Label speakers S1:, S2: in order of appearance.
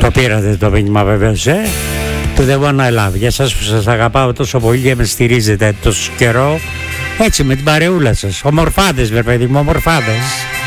S1: Το πήρατε το μήνυμα βεβαίως, του The One I Love. Για σας που σας αγαπάω τόσο πολύ και με στηρίζετε τόσο καιρό, έτσι με την παρεούλα σας. Ομορφάδες, παιδί μου, ομορφάδες.